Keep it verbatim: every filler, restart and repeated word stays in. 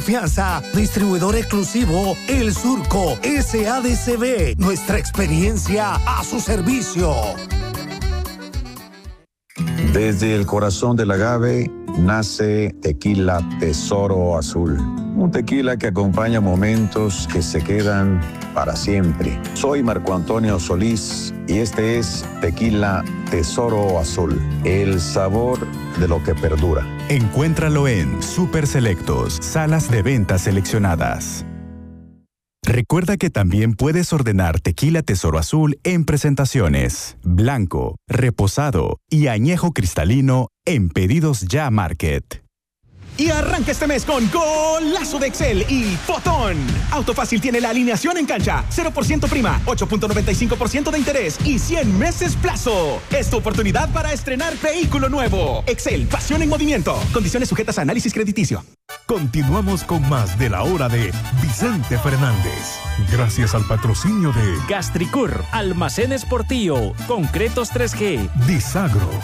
Fianza, distribuidor exclusivo El Surco S A D C B. Nuestra experiencia a su servicio. Desde el corazón del agave nace Tequila Tesoro Azul. Un tequila que acompaña momentos que se quedan para siempre. Soy Marco Antonio Solís y este es Tequila Tesoro Azul. El sabor de lo que perdura. Encuéntralo en Super Selectos, salas de ventas seleccionadas. Recuerda que también puedes ordenar Tequila Tesoro Azul en presentaciones, blanco, reposado y añejo cristalino en Pedidos Ya Market. Y arranca este mes con Golazo de Excel y Fotón. Autofácil tiene la alineación en cancha, cero por ciento prima, ocho punto noventa y cinco por ciento de interés y cien meses plazo. Es tu oportunidad para estrenar vehículo nuevo. Excel, pasión en movimiento. Condiciones sujetas a análisis crediticio. Continuamos con más de la hora de Vicente Fernández. Gracias al patrocinio de Gastricur, Almacenes Portillo, Concretos tres G, Disagro,